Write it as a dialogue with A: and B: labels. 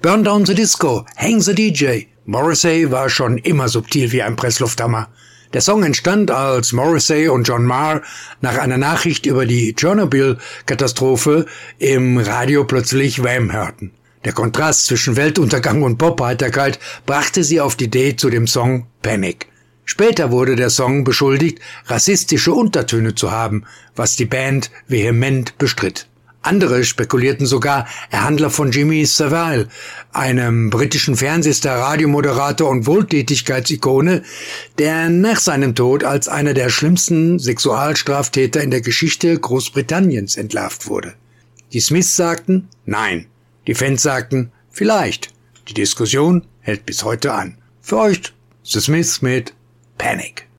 A: Burn Down the Disco, Hang the DJ. Morrissey war schon immer subtil wie ein Presslufthammer. Der Song entstand, als Morrissey und John Marr nach einer Nachricht über die Tschernobyl-Katastrophe im Radio plötzlich Wham hörten. Der Kontrast zwischen Weltuntergang und Pop-Heiterkeit brachte sie auf die Idee zu dem Song Panic. Später wurde der Song beschuldigt, rassistische Untertöne zu haben, was die Band vehement bestritt. Andere spekulierten sogar, er handle von Jimmy Savile, einem britischen Fernsehstar, Radiomoderator und Wohltätigkeitsikone, der nach seinem Tod als einer der schlimmsten Sexualstraftäter in der Geschichte Großbritanniens entlarvt wurde. Die Smiths sagten, nein. Die Fans sagten, vielleicht. Die Diskussion hält bis heute an. Für euch The Smiths mit Panic.